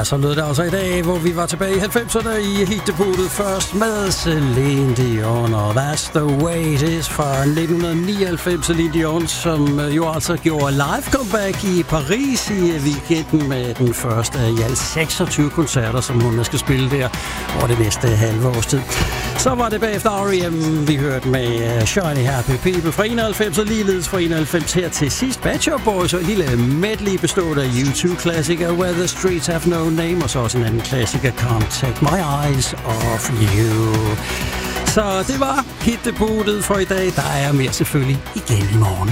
Ja, så lød det altså i dag, hvor vi var tilbage i 90'erne i hitdebutet først med Celine Dion, og That's the Way It Is fra 1999. Celine Dion, som jo altså gjorde live comeback i Paris i weekenden med den første af i alt 26 koncerter, som hun skal spille der over det næste halve års tid. Så var det bagefter R.E.M. vi hørte med Shiny Happy People fra 91, og ligeledes fra 91 her til sidst Pet Shop Boys og en lille medley bestående af U2-klassiker Where the Streets Have No Name, og så også en anden klassiker Can't Take My Eyes Off You. Så det var hitdebutet for i dag. Der er mere selvfølgelig igen i morgen.